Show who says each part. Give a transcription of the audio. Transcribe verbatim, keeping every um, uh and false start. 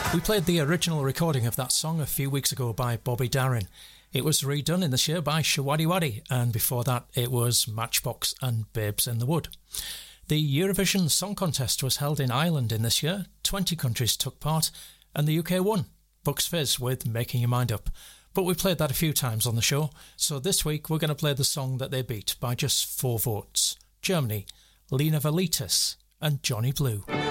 Speaker 1: We played the original recording of that song a few weeks ago by Bobby Darin. It was redone in this year by Showaddywaddy, and before that it was Matchbox and Babes in the Wood. The Eurovision Song Contest was held in Ireland in this year. twenty countries took part, and the U K won. Bucks Fizz with Making Your Mind Up. But we played that a few times on the show, so this week we're going to play the song that they beat by just four votes. Germany, Lena Velitis and Johnny Blue.